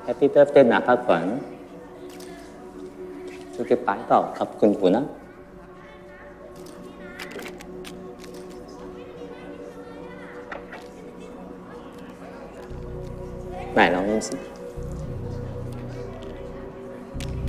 Happy Birthday นะพักผ่อนสุขภาพต่อขอบคุณปู่นะไหนลองดูสิ